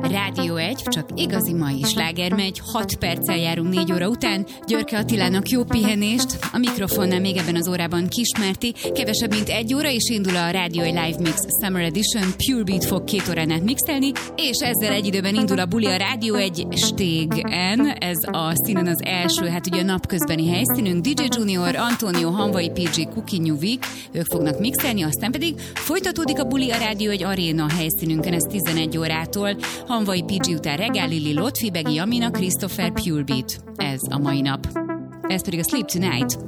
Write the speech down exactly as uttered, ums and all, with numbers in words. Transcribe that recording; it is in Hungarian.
Rádió egy, csak igazi mai sláger megy, hat perccel járunk négy óra után. Györke Attilának jó pihenést, a mikrofonnál még ebben az órában Kismerti. Kevesebb mint egy óra is indul a Rádió egy Live Mix Summer Edition, Pure Beat fog két órán át mixelni, és ezzel egy időben indul a buli a Rádió egy Stégen. Ez a színen az első, hát ugye a napközbeni helyszínünk. dé dzsé Junior, Antonio, Hanvai pé gé, Cookie New Week, ők fognak mixelni, aztán pedig folytatódik a buli a Rádió egy Aréna helyszínünkön, ez tizenegy órától. Hanvai pé gé után Regál Lili, Lotfi, Begi Amina, Christopher, Pure Beat. Ez a mai nap. Ez pedig a Sleep Tonight.